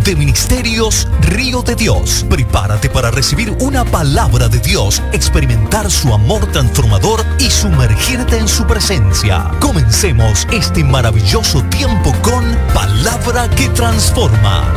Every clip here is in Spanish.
de Ministerios Río de Dios. Prepárate para recibir una palabra de Dios, experimentar su amor transformador y sumergirte en su presencia. Comencemos este maravilloso tiempo con Palabra que Transforma.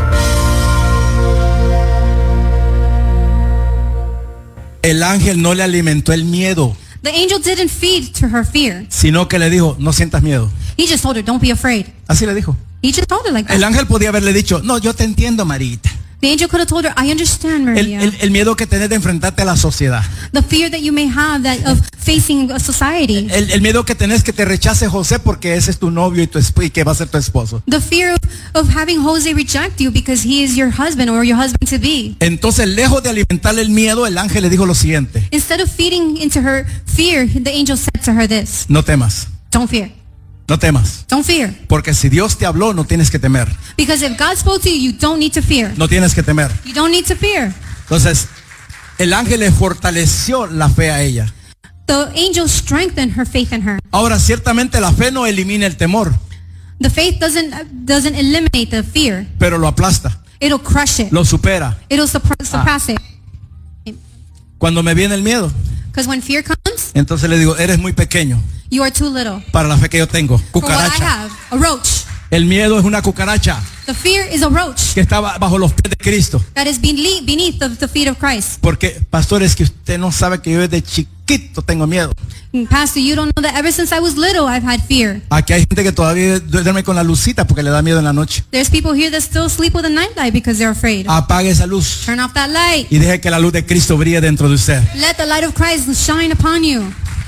El ángel no le alimentó el miedo. The angel didn't feed to her fear. Sino que le dijo, no sientas miedo. He just told her, don't be afraid. Así le dijo. He just told her like that. El ángel podía haberle dicho, no, yo te entiendo, Marita. The angel could have told her, I understand, Maria. El miedo que tenés de enfrentarte a la sociedad. The fear that you may have of facing a society. El miedo que tenés que te rechace José porque ese es tu novio y que va a ser tu esposo. The fear of having Jose reject you because he is your husband or your husband to be. Entonces, lejos de alimentarle el miedo, el ángel le dijo lo siguiente. Instead of feeding into her fear, the angel said to her this. No temas. Don't fear. No temas. Don't fear. Porque si Dios te habló, no tienes que temer. Because if God spoke to you, you don't need to fear. No tienes que temer. You don't need to fear. Entonces, el ángel le fortaleció la fe a ella. The angel strengthened her faith in her. Ahora, ciertamente la fe no elimina el temor. The faith doesn't eliminate the fear. Pero lo aplasta. It'll crush it. Lo supera. It'll suppress it. Cuando me viene el miedo, Because when fear comes, entonces le digo, eres muy pequeño you are too little. para la fe que yo tengo. For what I Cucaracha. have, a roach. El miedo es una cucaracha The fear is a roach que está bajo los pies de Cristo. that is beneath the feet of Christ. Porque, pastor, es que usted no sabe que yo desde chiquito tengo miedo. Pastor, you don't know that ever since I was little, I've had fear. Aquí hay gente que todavía duerme con la lucita porque le da miedo en la noche. There's people here that still sleep with a nightlight because they're afraid. Apague esa luz Turn off that light. y deje que la luz de Cristo brille dentro de usted. Let the light of Christ shine upon you.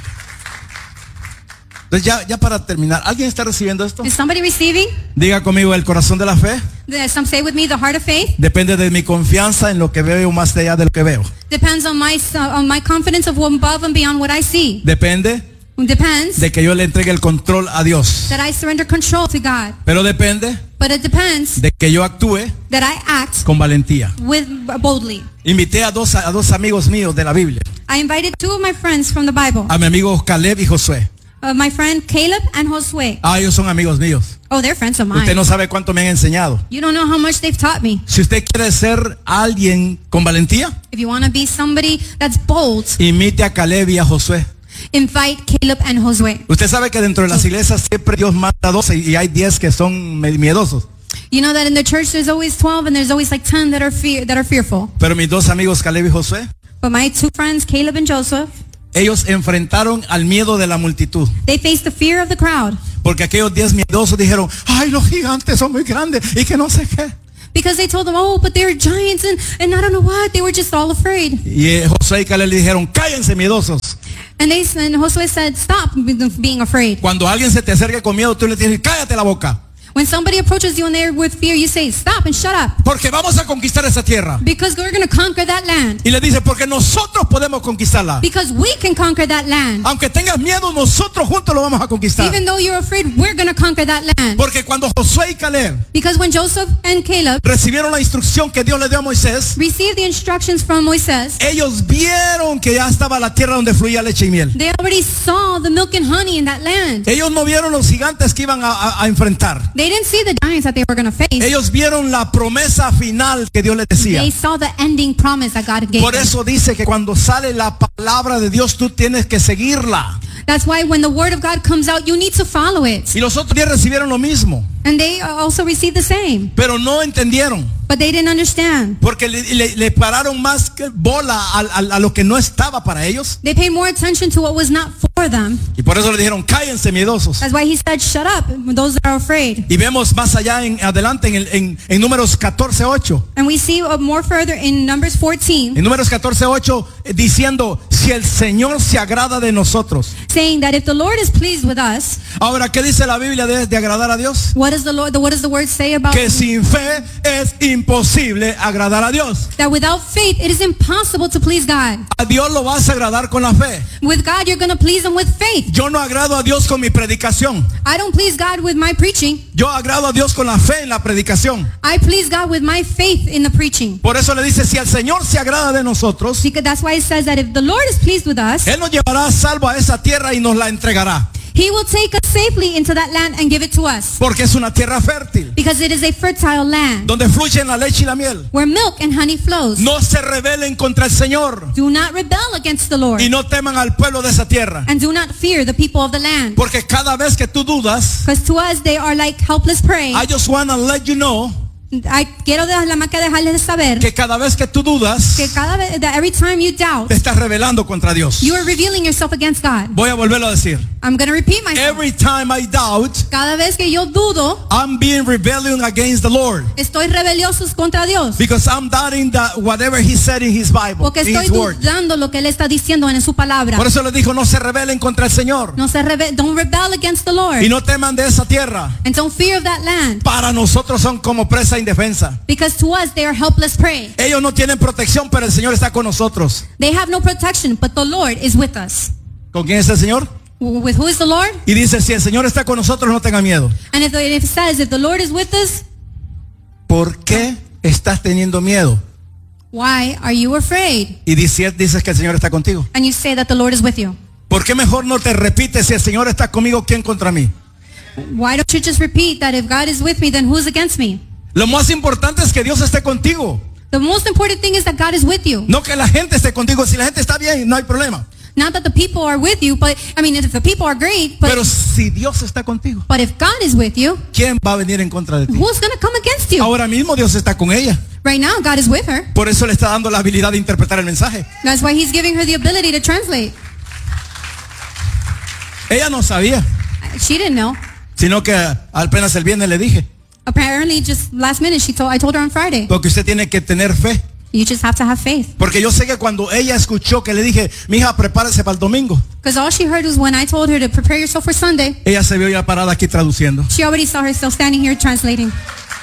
Entonces, ya para terminar, ¿alguien está recibiendo esto? Is somebody receiving? Diga conmigo, el corazón de la fe Some say with me, the heart of faith depende de mi confianza en lo que veo más allá de lo que veo. depends on my confidence of above and beyond what I see. Depende Depends de que yo le entregue el control a Dios. that I surrender control to God. Pero depende But it depends de que yo actúe that I act con valentía. boldly. Invité a dos amigos míos de la Biblia, I invited two of my friends from the Bible. a mi amigo Caleb y Josué. My friend Caleb and Josue. Ellos son amigos míos. Oh, they're friends of mine. Usted no sabe cuánto me han enseñado. You don't know how much they've taught me. Si usted quiere ser alguien con valentía, If you want to be somebody that's bold, imite a Caleb y a Josué. invite Caleb and Josue. Usted sabe que dentro de las iglesias siempre Dios manda 12 y hay 10 que son miedosos. You know that in the church there's always 12 and there's always like 10 that are fearful. Pero mis dos amigos Caleb y Josué, But my two friends, Caleb and Joseph, ellos enfrentaron al miedo de la multitud. they faced the fear of the crowd. Porque aquellos 10 miedosos dijeron, ay, los gigantes son muy grandes y que no sé qué. Because they told them, oh, but they're giants and I don't know what. They were just all afraid. Y Josué y Caleb le dijeron, cállense miedosos. And Josue said, stop being afraid. Cuando alguien se te acerque con miedo, tú le tienes que decir, cállate la boca. When somebody approaches you and they're with fear, you say, stop and shut up. Porque vamos a conquistar esa tierra. Because we're going to conquer that land. Y le dice, porque nosotros podemos conquistarla. Because we can conquer that land. Aunque tengas miedo, nosotros juntos lo vamos a conquistar. Even though you're afraid, we're going to conquer that land. Porque cuando Josué y Caleb Because when Joseph and Caleb recibieron la instrucción que Dios le dio a Moisés, received the instructions from Moises, ellos vieron que ya estaba la tierra donde fluía leche y miel. they already saw the milk and honey in that land. Ellos no vieron los gigantes que iban a enfrentar. They didn't see the giants that they were going to face. Ellos vieron la promesa final que Dios les decía. They saw the ending promise that God gave Por them. eso dice que cuando sale la palabra de Dios, tú tienes que seguirla. That's why when the word of God comes out, you need to follow it. Y los otros 10 recibieron lo mismo, And they also received the same. pero no entendieron. But they didn't understand. Porque le pararon más que bola a lo que no estaba para ellos. They paid more attention to what was not for them. Y por eso le dijeron, cállense miedosos. That's why he said, shut up, those that are afraid. Y vemos más allá adelante en Números 14:8. And we see more further in Numbers 14, En Números 14:8 diciendo, si el Señor se agrada de nosotros. saying that if the Lord is pleased with us, Ahora, ¿qué dice la Biblia de agradar a Dios? what does the word say about Que sin fe es imposible agradar a Dios. that without faith it is impossible to please God. A Dios lo vas a agradar con la fe. With God you're going to please him with faith. Yo no agrado a Dios con mi predicación. I don't please God with my preaching. Yo agrado a Dios con la fe en la predicación. I please God with my faith in the preaching. Por eso le dice, si el Señor se agrada de nosotros, Because that's why it says that if the Lord is pleased with us, Él nos llevará a salvo a esa tierra y nos la entregará. He will take us safely into that land and give it to us. Porque es una tierra fértil, Because it is a fertile land donde fluyen la leche y la miel. where milk and honey flows. No se rebelen contra el Señor Do not rebel against the Lord. y no teman al pueblo de esa tierra. And do not fear the people of the land. Porque cada vez que tú dudas, Because to us they are like helpless prey. I just want to let you know Quiero nada más que dejarles saber que cada vez que tú dudas, que cada vez, that every time you doubt, te estás rebelando contra Dios. you are revealing yourself against God. Voy a volverlo a decir. I'm going to repeat myself. Every time I doubt, Cada vez que yo dudo, I'm being rebelling against the Lord. estoy rebelioso contra Dios. Because I'm doubting that whatever he said in his Bible, Porque in estoy his word. dudando lo que él está diciendo en su palabra. Por eso le dijo, no se rebelen contra el Señor. No se don't rebel against the Lord. Y no teman de esa tierra. And don't fear of that land. Para nosotros son como presa indefensa. Because to us they are helpless prey. Ellos no tienen protección, pero el Señor está con nosotros. They have no protection, but the Lord is with us. ¿Con quién es el Señor? With who is the Lord? Y dice, si el Señor está con nosotros, no tenga miedo. And if it says, if the Lord is with us, ¿Por qué estás teniendo miedo? why are you afraid? Y dices que el Señor está contigo. And you say that the Lord is with you. ¿Por qué mejor no te repites, si el Señor está conmigo, quién contra mí? Why don't you just repeat that if God is with me, then who is against me? Lo más importante es que Dios esté contigo. The most important thing is that God is with you. No que la gente esté contigo. Si la gente está bien, no hay problema. Not that the people are with you, but I mean, if the people are great, Pero si Dios está contigo, but if God is with you, ¿quién va a venir en contra de ti? who's going to come against you? Ahora mismo Dios está con ella. Right now, God is with her. Por eso le está dando la habilidad de interpretar el mensaje. That's why he's giving her the ability to translate. Ella no sabía, She didn't know. sino que apenas el viernes le dije. Apparently, just last minute, I told her on Friday. Porque usted tiene que tener fe. You just have to have faith. Porque yo sé que cuando ella escuchó que le dije, mija, prepárese para el domingo, Because all she heard was when I told her to prepare yourself for Sunday, ella se vio ya parada aquí traduciendo. she already saw herself standing here translating.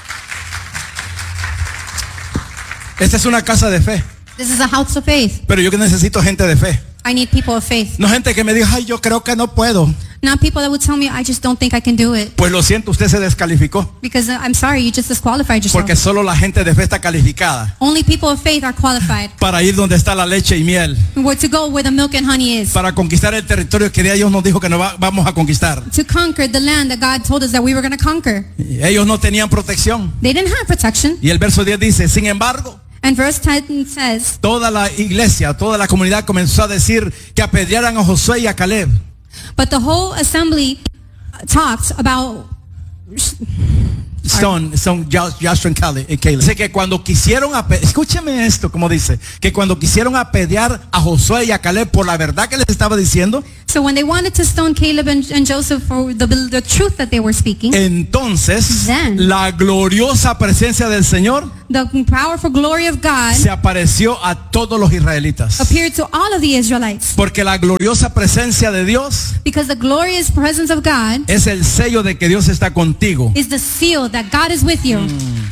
Esta es una casa de fe. This is a house of faith. Pero yo que necesito gente de fe. I need people of faith. No gente que me diga, ay, yo creo que no puedo. Not people that would tell me, I just don't think I can do it. Pues lo siento, usted se descalificó. Because I'm sorry, you just disqualified yourself. Porque solo la gente de fe está calificada Only people of faith are qualified. para ir donde está la leche y miel. Where to go where the milk and honey is. Para conquistar el territorio que Dios nos dijo que nos vamos a conquistar. To conquer the land that God told us that we were going to conquer. Y ellos no tenían protección. They didn't have protection. Y el verso 10 dice, sin embargo, And verse 10 says, toda la iglesia, toda la comunidad comenzó a decir que apedrearan a Josué y a Caleb. but the whole assembly talked about Son Joshua y Caleb. Dice que cuando quisieron, escúcheme esto, como dice, que cuando quisieron apedrear a Josué y a Caleb por la verdad que les estaba diciendo, so when they wanted to stone Caleb and Joseph for the truth that they were speaking, entonces Then- la gloriosa presencia del Señor the powerful glory of God se apareció a todos los israelitas. appeared to all of the Israelites. Porque la gloriosa presencia de Dios Because the glorious presence of God es el sello de que Dios está contigo. is the seal that God is with you.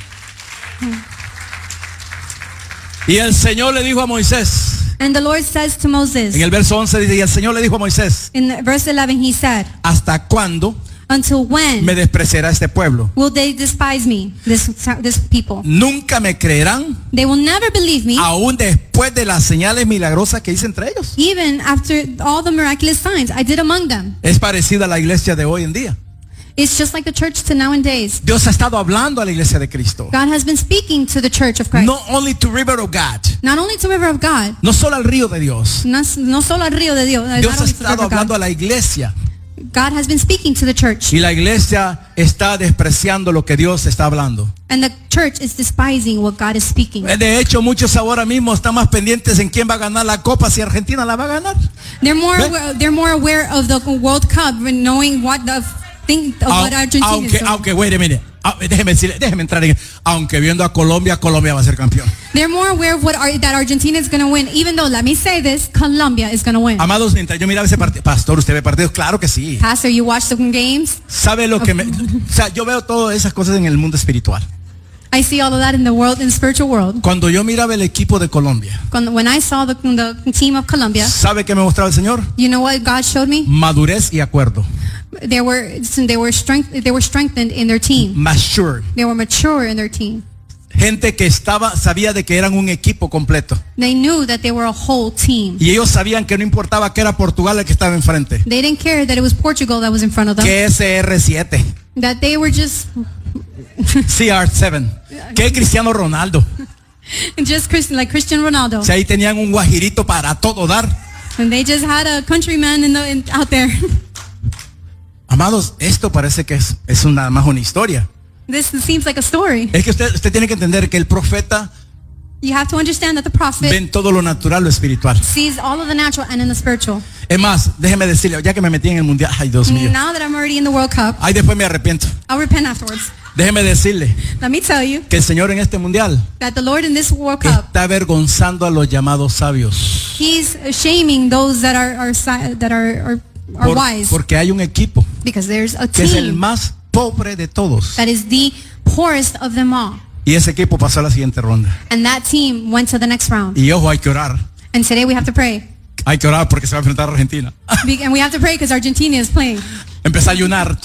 Y el Señor le dijo a Moisés, And the Lord says to Moses, en el verso 11 dice, y el Señor le dijo a Moisés, in verse 11 he said, ¿hasta cuándo until when me despreciará este pueblo? will they despise me, this people? Nunca me creerán, They will never believe me, aún después de las señales milagrosas que hice entre ellos. even after all the miraculous signs I did among them. Es parecida a la iglesia de hoy en día. It's just like the church to nowadays. Dios ha estado hablando a la iglesia de Cristo. God has been speaking to the church of Christ. No only to River of God, Not only to River of God, no solo al río de Dios. no solo al río de Dios. Dios not ha only to the estado River of hablando God. a la iglesia. God has been speaking to the church. Y la iglesia está despreciando lo que Dios está hablando. And the church is despising what God is speaking. De hecho, muchos ahora mismo están más pendientes en quién va a ganar la copa, si Argentina la va a ganar. They're more aware of the World Cup and knowing what the thing of what Argentina is doing. Aunque, wait a minute. Déjeme entrar en, aunque viendo a Colombia, Colombia va a ser campeón. They're more aware of that Argentina is going to win, even though, let me say this, Colombia is going to win. Amados, mientras yo miraba ese partido, pastor, ¿usted ve partidos? Claro que sí. Pastor, you watch the games? ¿Sabe lo que o sea, yo veo todas esas cosas en el mundo espiritual. I see all of that in the spiritual world. Cuando yo miraba el equipo de Colombia, When I saw the team of Colombia, ¿sabe qué me mostraba el Señor? you know what God showed me? Madurez y acuerdo. They were strengthened in their team. Mature. They were mature in their team. gente que sabía de que eran un equipo completo. They knew that they were a whole team. Y ellos sabían que no importaba que era Portugal el que estaba enfrente. They didn't care that it was Portugal that was in front of them. Que SR7, That they were just CR7, que Cristiano Ronaldo. like Cristiano Ronaldo. Si ahí tenían un guajirito para todo dar. And they just had a countryman out there. Amados, esto parece que es nada más una historia. This seems like a story. Es que usted tiene que entender que el profeta You have to understand that the prophet ve en todo lo natural, lo espiritual. sees all of the natural and in the spiritual. Es más, déjeme decirle, ya que me metí en el mundial, ay Dios mío, Now that I'm already in the World Cup, ay después me arrepiento. I'll repent afterwards. Déjeme decirle Let me tell you que el Señor en este mundial that the Lord in this World Cup, está avergonzando a los llamados sabios. He's shaming those that are wise, Porque hay un equipo because there's a que es el team más pobre de todos. that is the poorest of them all. Y ese equipo pasó a la siguiente ronda. And that team went to the next round. Y ojo, hay que orar. And today we have to pray. Hay que orar porque se va a enfrentar a Argentina. And we have to pray because Argentina is playing. Empezar a ayunar.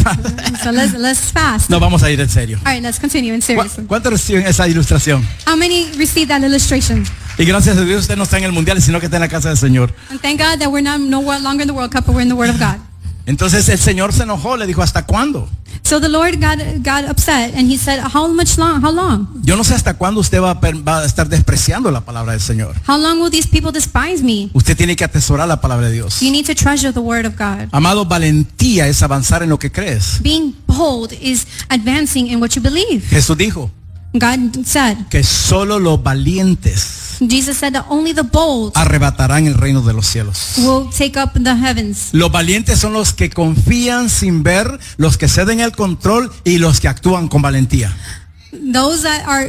So let's fast. No, vamos a ir en serio. All right, let's continue in seriously. ¿Cuántos reciben esa ilustración? How many received that illustration? Y gracias a Dios usted no está en el mundial, sino que está en la casa del Señor. And thank God that we're not no longer in the World Cup, but we're in the Word of God. Entonces el Señor se enojó, le dijo, ¿hasta cuándo? So the Lord got upset and He said, how long? Yo no sé hasta cuándo usted va a estar despreciando la palabra del Señor. How long will these people despise me? Usted tiene que atesorar la palabra de Dios. You need to treasure the Word of God. Amado, valentía es avanzar en lo que crees. Being bold is advancing in what you believe. Jesús dijo God said, que solo los valientes Jesus said that only the bold arrebatarán el reino de los cielos. will take up the heavens. Los valientes son los que confían sin ver, los que ceden el control y los que actúan con valentía. Those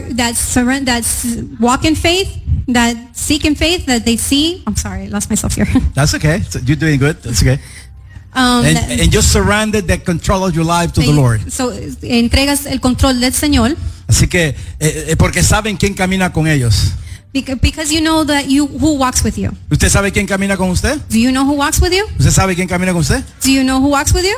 that walk in faith, that seek in faith, that they see. I'm sorry, I lost myself here. That's okay. You're doing good. That's okay. And just surrender the control of your life to the Lord. So entregas el control del Señor. Así que porque saben quién camina con ellos. Because you know that who walks with you. ¿Usted sabe quién camina con usted? Do you know who walks with you? ¿Usted sabe quién camina con usted? Do you know who walks with you?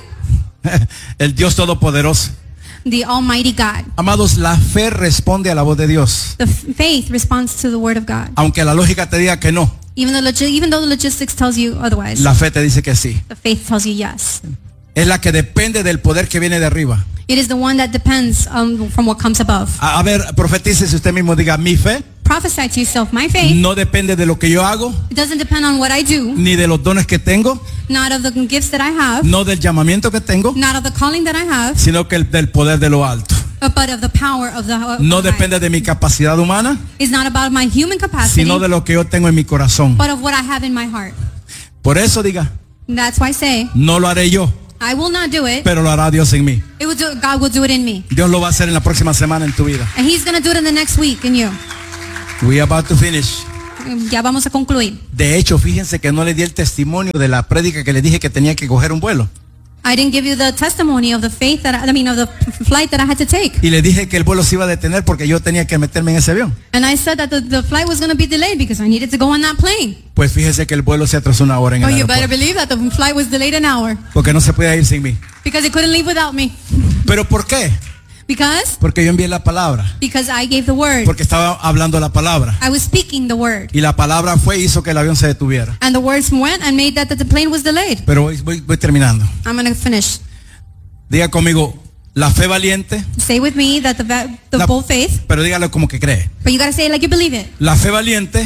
El Dios Todopoderoso. The Almighty God. Amados, la fe responde a la voz de Dios. The faith responds to the Word of God. Aunque la lógica te diga que no, Even though the logistics tells you otherwise, la fe te dice que sí. the faith tells you yes. Es la que depende del poder que viene de arriba. It is the one that depends from what comes above. A ver, profetícese usted mismo, diga, mi fe Prophesy to yourself. My faith, no depende de lo que yo hago, it doesn't depend on what I do, ni de los dones que tengo, not of the gifts that I have, no del llamamiento que tengo, not of the calling that I have, sino que del poder de lo alto. but of the power of the No high. depende de mi capacidad humana, It's not about my human capacity, sino de lo que yo tengo en mi corazón. but of what I have in my heart. Por eso diga, And that's why I say, no lo haré yo, I will not do it. pero lo hará Dios en mí. God will do it in me. Dios lo va a hacer en la próxima semana en tu vida. And He's going to do it in the next week in you. We are about to finish. Ya vamos a concluir. De hecho, fíjense que no le di el testimonio de la prédica que le dije que tenía que coger un vuelo. I didn't give you the testimony of the faith of the flight that I had to take. Y le dije que el vuelo se iba a detener porque yo tenía que meterme en ese avión. And I said that the flight was going to be delayed because I needed to go on that plane. Pues fíjese que el vuelo se atrasó una hora en Oh, el you better aeropuerto. believe that the flight was delayed an hour Porque no se podía ir sin mí. because it couldn't leave without me. ¿Pero por qué? Porque yo envié la palabra. Because I gave the word. Porque estaba hablando la palabra. I was speaking the word. Y la palabra fue y hizo que el avión se detuviera. And the words went and made that the plane was delayed. Pero voy terminando. I'm going to finish. Diga conmigo, la fe valiente. Say with me that the bold faith. Pero dígalo como que cree. But you got to say it like you believe it. La fe valiente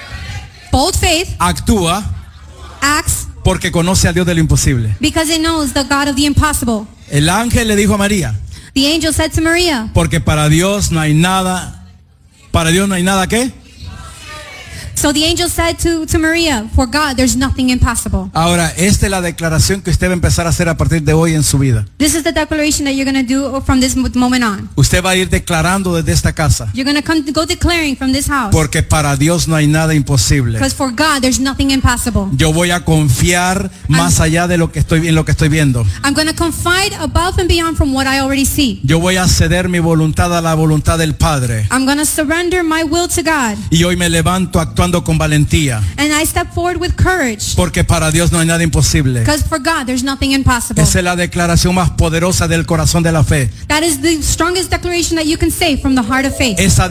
Bold faith actúa acts porque conoce al Dios de lo imposible. because it knows the God of the impossible. El ángel le dijo a María, The angel said to Maria, porque para Dios no hay nada, ¿qué? so the angel said to Maria, for God there's nothing impossible. Ahora, esta es la declaración que usted va a empezar a hacer a partir de hoy en su vida. This is the declaration that you're going to do from this moment on. Usted va a ir declarando desde esta casa, You're going to go declaring from this house. porque para Dios no hay nada imposible. Because for God there's nothing impossible. Yo voy a confiar más allá de lo que estoy viendo. I'm going to confide above and beyond from what I already see. Yo voy a ceder mi voluntad a la voluntad del Padre. I'm going to surrender my will to God. Y hoy me levanto actuando actuando con valentía, And I step forward with courage. porque para Dios no hay nada imposible. Because for God, there's nothing impossible. Esa es la declaración más poderosa del corazón de la fe. That is the strongest declaration that you can say from the heart of faith. Esa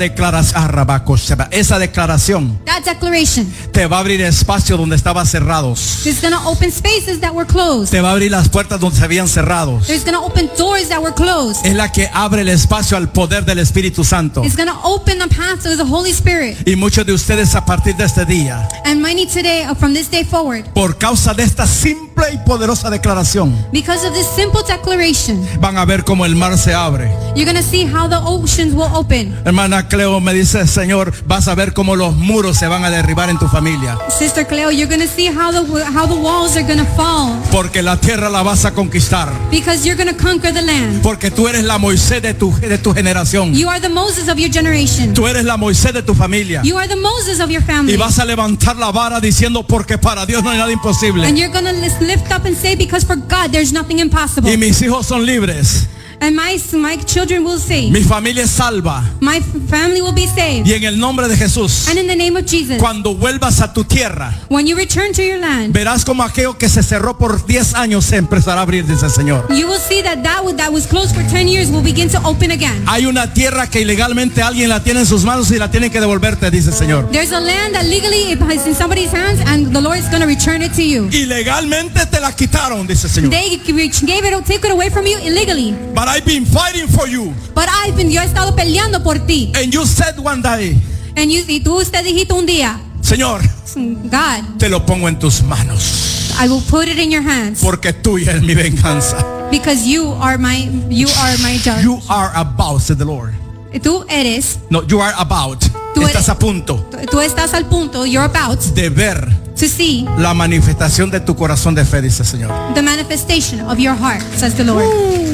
declaración That declaration te va a abrir espacio donde estaban cerrados. is going to open spaces that were closed. Te va a abrir las puertas donde se habían cerrado. There's going to open doors that were closed. Es la que abre el espacio al poder del Espíritu Santo. It's going to open the path to the Holy Spirit. Y muchos de ustedes a partir de este día, And many today, from this day forward, por causa de esta simple y poderosa declaración, because of this simple declaration, van a ver cómo el mar se abre. you're going to see how the oceans will open. Hermana Cleo me dice, Señor, vas a ver cómo los muros se van a derribar en tu familia. Sister Cleo, you're going to see how the walls are going to fall. Porque la tierra la vas a conquistar. Because you're going to conquer the land. Porque tú eres la Moisés de tu generación. You are the Moses of your generation. Tú eres la Moisés de tu familia. You are the Moses of your Y family. vas a levantar la vara diciendo, porque para Dios no hay nada imposible. And you're going to lift up and say, because for God there's nothing impossible. Y mis hijos son libres. And my children will say, Mi familia es salva. my family will be saved. Y en el nombre de Jesús, And in the name of Jesus, cuando vuelvas a tu tierra, when you return to your land, verás como aquello que se cerró por 10 años se empezará a abrir, dice el Señor. you will see that was closed for 10 years will begin to open again. Hay una tierra que ilegalmente alguien la tiene en sus manos y la tienen que devolverte, dice el Señor. There's a land that legally is in somebody's hands and the Lord is going to return it to you. Ilegalmente te la quitaron, dice el Señor. They take it away from you illegally. But I've been fighting for you. But yo he estado peleando por ti. And you said one day, Y usted dijiste un día, Señor, God, te lo pongo en tus manos, I will put it in your hands porque tuya es mi venganza. because you are my judge. You are about, said the Lord. Tú eres, No, you are about. Tú Estás eres- a punto tú estás al punto, you're about de ver to see la manifestación de tu corazón de fe, dice el Señor. the manifestation of your heart, says the Lord.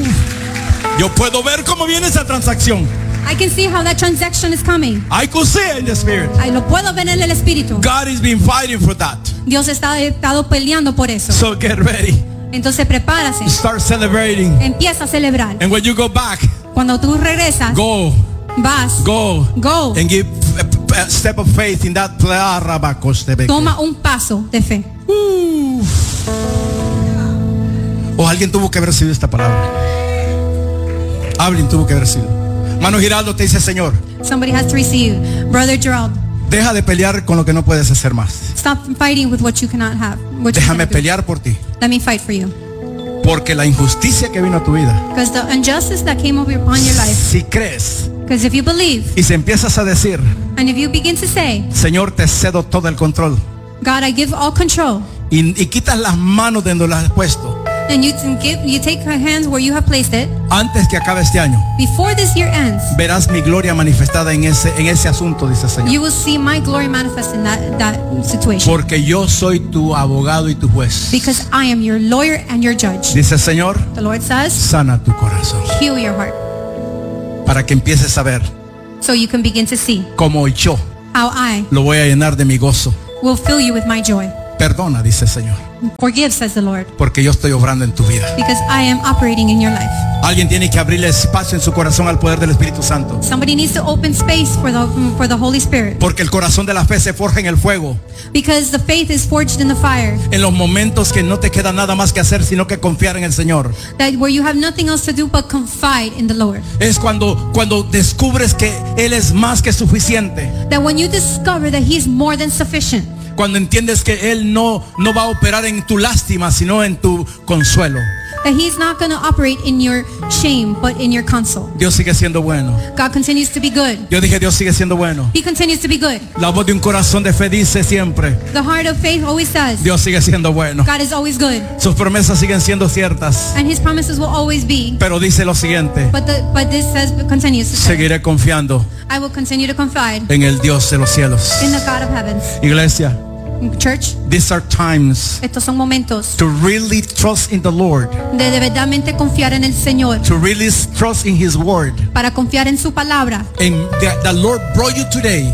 Yo puedo ver cómo viene esa transacción. I can see how that transaction is coming. I could see it in the spirit. Lo puedo ver en el espíritu. God has been fighting for that. Dios ha estado peleando por eso. So get ready. Entonces prepárase. Start celebrating. Empieza a celebrar. And when you go back, Cuando tú regresas, go Go. and give a step of faith in that. toma un paso de fe. O alguien tuvo que haber recibido esta palabra. Alguien tuvo que haber recibido. Mano Giraldo te dice, Señor, Somebody has to receive. Brother Gerald, deja de pelear con lo que no puedes hacer más. stop fighting with what you cannot have. What you Déjame cannot do. pelear por ti. Let me fight for you. Porque la injusticia que vino a tu vida, Because the injustice that came upon your life, si crees because if you believe, y se empiezas a decir, and if you begin to say, Señor, te cedo todo el control, God, I give all control, y quitas las manos de donde las has puesto, and you take your hands where you have placed it, antes que acabe este año, before this year ends, verás mi gloria manifestada en ese asunto, dice el Señor. you will see my glory manifest in that situation. Porque yo soy tu abogado y tu juez. Because I am your lawyer and your judge. Dice el Señor, The Lord says, sana tu corazón. heal your heart. Para que empieces a ver So you can begin to see cómo yo how I lo voy a llenar de mi gozo. will fill you with my joy. Perdona, dice el Señor, Forgive, says the Lord, porque yo estoy obrando en tu vida. because I am operating in your life. Alguien tiene que abrirle espacio en su corazón al poder del Espíritu Santo. Somebody needs to open space for the Holy Spirit. Porque el corazón de la fe se forja en el fuego. Because the faith is forged in the fire. En los momentos que no te queda nada más que hacer sino que confiar en el Señor. That where you have nothing else to do but confide in the Lord. Es cuando descubres que Él es más que suficiente. That when you discover that He is more than sufficient. Cuando entiendes que Él no va a operar en tu lástima, sino en tu consuelo. That He's not going to operate in your shame, but in your console. Dios sigue siendo bueno. God continues to be good. Yo dije, Dios sigue siendo bueno. He continues to be good. La voz de un corazón de fe dice siempre, The heart of faith always says, Dios sigue siendo bueno. God is always good. Sus promesas siguen siendo ciertas. And His promises will always be. Pero dice lo siguiente, But this continues to say, seguiré confiando I will continue to confide en el Dios de los cielos. in the God of heavens. Iglesia, Church, these are times estos son momentos to really trust in the Lord, de verdaderamente confiar en el Señor, to really trust in His word. para confiar en su palabra. And the Lord brought you today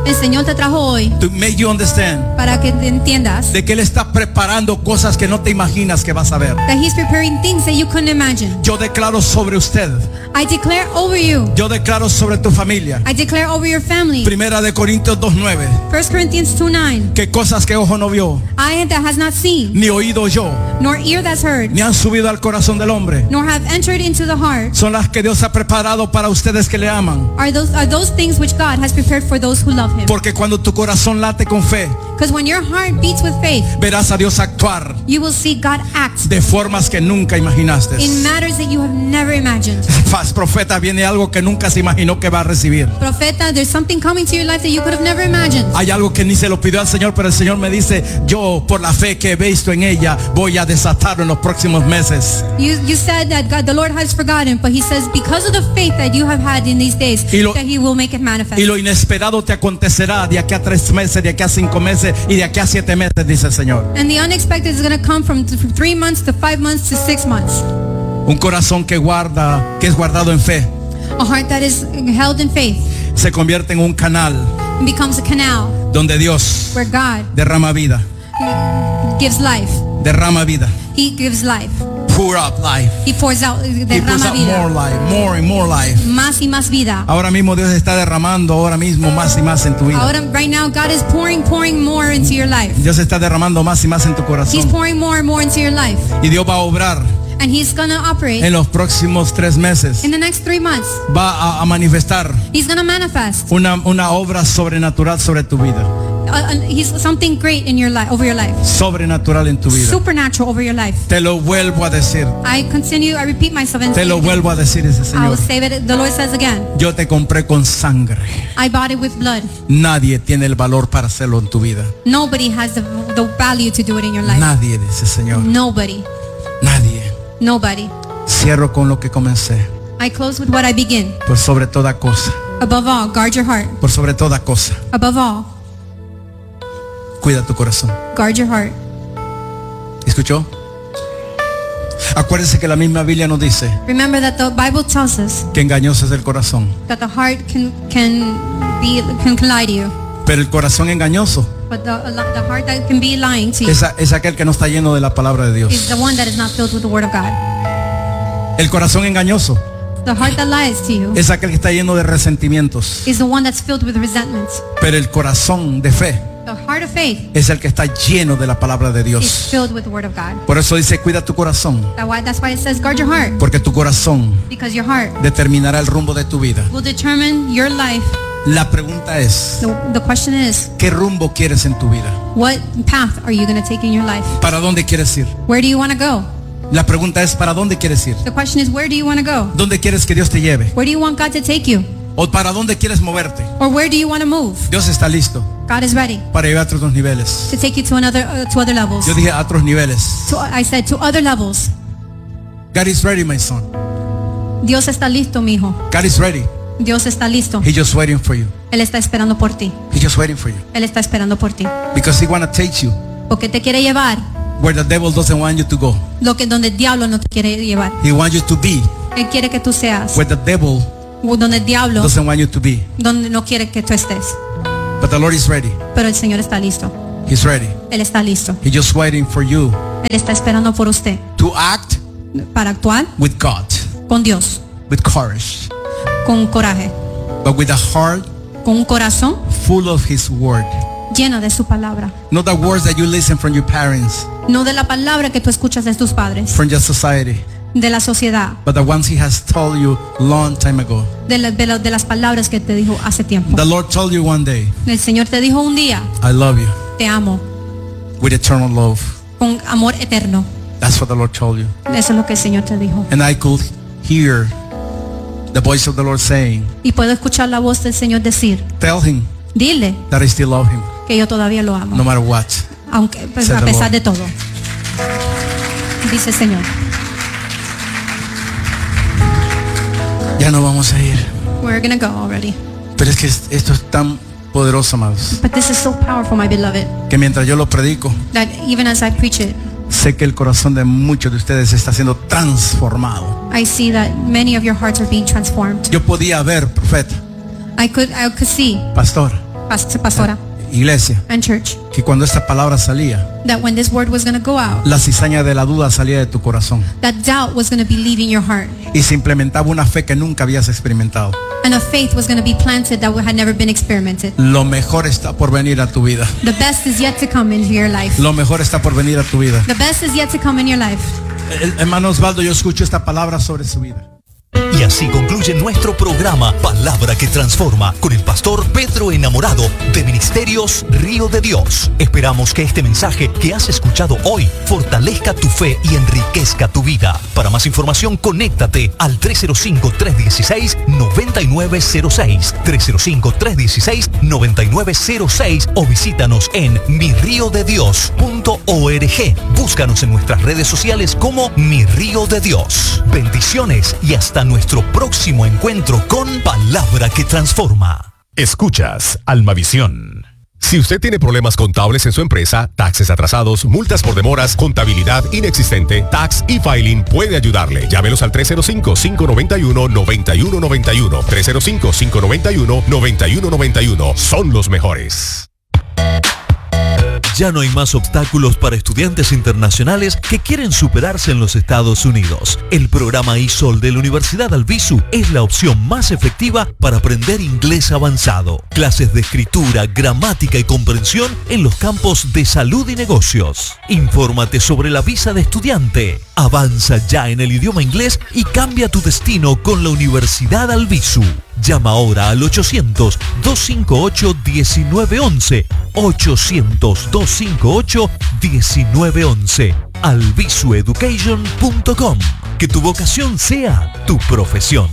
El Señor te trajo hoy to make you understand para que te entiendas de que Él está preparando cosas que no te imaginas que vas a ver. that He's preparing things that you couldn't imagine. Yo declaro sobre usted, I declare over you. yo declaro sobre tu familia, I declare over your family. Primera de Corintios 2:9, 1 Corinthians 2:9. que cosas que ojo no vio, Eye that has not seen, ni oído yo, nor ear that's heard, ni han subido al corazón del hombre, nor have entered into the heart, son las que Dios ha preparado para ustedes que le aman. are those things which God has prepared for those who love Him. Porque cuando tu corazón late con fe, Because when your heart beats with faith, verás a Dios actuar you will see God act de formas que nunca imaginaste. in matters that you have never imagined. Paz, profeta, viene algo que nunca se imaginó que va a recibir. Profeta, there's something coming to your life that you could have never imagined. Hay algo que ni se lo pidió al Señor, pero el Señor me dice, yo por la fe que he visto en ella, voy a desatarlo en los próximos meses. You said that God, the Lord has forgotten, but He says because of the faith that you have had in these days, Y lo- that He will make it manifest. Y lo inesperado te acontecerá de aquí a 3 meses, de aquí a 5 meses y de aquí a 7 meses, dice el Señor. And the unexpected is going to come from 3 months to 5 months to 6 months. Un corazón que es guardado en fe, A heart that is held in faith se convierte en un canal becomes a canal donde Dios where God derrama vida, gives life. derrama vida. He gives life. Pour up life. He pours out, He pours derrama out more vida. life, more and more life. Más y más vida. Ahora mismo Dios está derramando ahora mismo más y más en tu vida. Ahora, right now, God is pouring more into your life. Dios está derramando más y más en tu He's corazón. pouring more and more into your life. Y Dios va a obrar And He's going to operate en los próximos 3 meses. in the next 3 months. Va a manifestar He's going to manifest. una obra sobrenatural sobre tu vida. He's something great in your life, over your life. Sobrenatural en tu vida. Supernatural over your life. Te lo vuelvo a decir. I repeat myself and Te lo vuelvo a decir ese I will Señor. say it, the Lord says again. Yo te compré con sangre. I bought it with blood. Nadie tiene el valor para hacerlo en tu vida. Nobody has the value to do it in your life. Nadie, dice el Señor. Nobody. Nadie. Nobody. Cierro con lo que comencé. I close with what I begin. Por sobre toda cosa. Above all, guard your heart. Por sobre toda cosa. Above all, Cuida tu corazón. guard your heart. ¿Escuchó? Acuérdense que la misma Biblia nos dice Remember that the Bible tells us que engañoso es el corazón. that the heart can lie to you. Pero el corazón engañoso But the heart that can be lying to you es aquel que no está lleno de la palabra de is Dios. the one that is not filled with the Word of God. El corazón engañoso The heart that lies to you es aquel que está lleno de resentimientos. is the one that's filled with resentments. Pero el corazón de fe The heart of faith es el que está lleno de la palabra de is Dios. filled with the Word of God. Por eso dice, cuida tu corazón. That's why it says guard your heart, Porque tu corazón because your heart determinará el rumbo de tu vida. will determine your life. La pregunta es, The question is, ¿qué rumbo quieres en tu vida? what path are you going to take in your life? ¿Para dónde quieres ir? Where do you want to go? La pregunta es, ¿para dónde quieres ir? The question is, where do you want to go? ¿Dónde quieres que Dios te lleve? Where do you want God to take you? ¿O para dónde quieres moverte? Or where do you want to move? Dios está listo God is ready para llevar a otros niveles. to take you to other levels. Yo dije a otros niveles. I said to other levels. God is ready, my son. Dios está listo, mi hijo. God is ready. Dios está listo. He's just waiting for you. Él está esperando por ti. He's just waiting for you. Él está esperando por ti. Because he want to take you Porque te quiere llevar where the devil doesn't want you to go. donde el diablo no te quiere llevar. He wants you to be Él quiere que tú seas where the devil donde el diablo doesn't want you to be. donde no quiere que tú estés. But the Lord is ready. Pero el Señor está listo. He's ready. Él está listo. He's just waiting for you Él está esperando por usted to act para actuar with God, con Dios, with courage, con coraje, but with a heart con un corazón full of his word. lleno de su palabra. Not the words that you listen from your parents, No de la palabra que tú escuchas de tus padres, from your society, de la sociedad, but the ones he has told you long time ago. de las palabras que te dijo hace tiempo. The Lord told you one day, El Señor te dijo un día, I love you te amo, with eternal love. con amor eterno. That's what the Lord told you. Eso es lo que el Señor te dijo. And I could hear the voice of the Lord saying, Y puedo escuchar la voz del Señor decir, tell him dile that I still love him, que yo todavía lo amo, no matter what. aunque pues, Said a the pesar Lord. de todo. Dice el Señor. Ya no vamos a ir. We're gonna go already. Pero es que esto es tan poderoso, amados, But this is so powerful, my beloved, que mientras yo lo predico, that even as I preach it, sé que el corazón de muchos de ustedes está siendo transformado. I see that many of your hearts are being transformed. Yo podía ver, profeta, I could see, pastor, pastora, iglesia, and church, que cuando esta palabra salía, that when this word was going to go out, la cizaña de la duda salía de tu corazón that doubt was going to be leaving your heart, y se implementaba una fe que nunca habías experimentado. and a faith was going to be planted that had never been experimented. Lo mejor está por venir a tu vida. The best is yet to come into your life. Lo mejor está por venir a tu vida. The best is yet to come in your life. Hermano Osvaldo, yo escucho esta palabra sobre su vida. Y así concluye nuestro programa Palabra que Transforma con el pastor Pedro Enamorado de Ministerios Río de Dios. Esperamos que este mensaje que has escuchado hoy fortalezca tu fe y enriquezca tu vida. Para más información, conéctate al 305-316-9906, 305-316-9906 o visítanos en mirriodedios.org. Búscanos en nuestras redes sociales como Mi Río de Dios. Bendiciones y hasta nuestro próximo encuentro con Palabra que Transforma. Escuchas Almavisión. Si usted tiene problemas contables en su empresa, taxes atrasados, multas por demoras, contabilidad inexistente, Tax e-Filing puede ayudarle. Llámelos al 305-591-9191. 305-591-9191. Son los mejores. Ya no hay más obstáculos para estudiantes internacionales que quieren superarse en los Estados Unidos. El programa ISOL de la Universidad Albizu es la opción más efectiva para aprender inglés avanzado. Clases de escritura, gramática y comprensión en los campos de salud y negocios. Infórmate sobre la visa de estudiante. Avanza ya en el idioma inglés y cambia tu destino con la Universidad Albizu. Llama ahora al 800-258-1911. 800-258-1911. albizueducation.com. Que tu vocación sea tu profesión.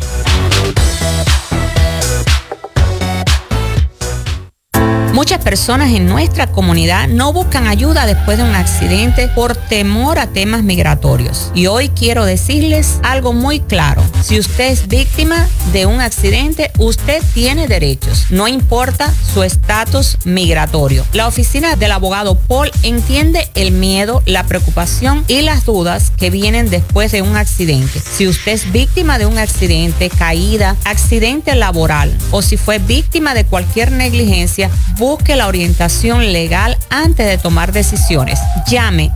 Muchas personas en nuestra comunidad no buscan ayuda después de un accidente por temor a temas migratorios. Y hoy quiero decirles algo muy claro. Si usted es víctima de un accidente, usted tiene derechos. No importa su estatus migratorio. La oficina del abogado Paul entiende el miedo, la preocupación y las dudas que vienen después de un accidente. Si usted es víctima de un accidente, caída, accidente laboral o si fue víctima de cualquier negligencia, busque la orientación legal antes de tomar decisiones. Llame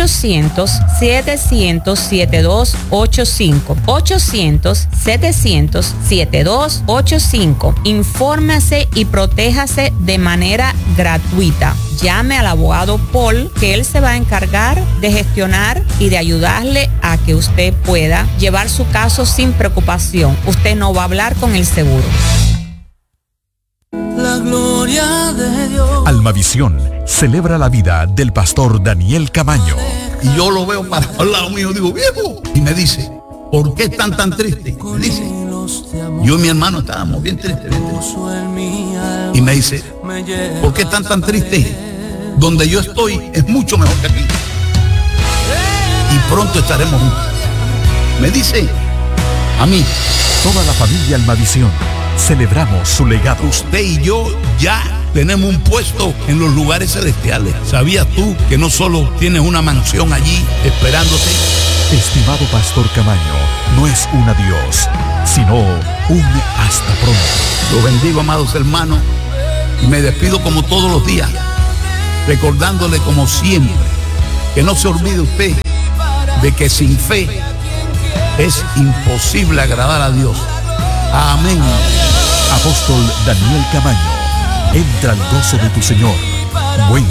800-700-7285. 800-700-7285. Infórmese y protéjase de manera gratuita. Llame al abogado Paul, que él se va a encargar de gestionar y de ayudarle a que usted pueda llevar su caso sin preocupación. Usted no va a hablar con el seguro. La gloria de Dios. Almavisión celebra la vida del pastor Daniel Camaño. Y yo lo veo para al lado mío, digo, viejo. Y me dice, ¿por qué están tan tristes? Me dice, yo y mi hermano estábamos bien tristes. Y me dice, ¿por qué están tan tristes? Donde yo estoy es mucho mejor que aquí. Y pronto estaremos juntos. Me dice, a mí. Toda la familia Almavisión celebramos su legado. Usted y yo ya tenemos un puesto en los lugares celestiales. ¿Sabías tú que no solo tienes una mansión allí esperándote? Estimado pastor Camaño, no es un adiós, sino un hasta pronto. Lo bendigo, amados hermanos, y me despido como todos los días, recordándole como siempre que no se olvide usted de que sin fe es imposible agradar a Dios. Amén. Apóstol Daniel Camaño, entra al gozo de tu Señor. Buen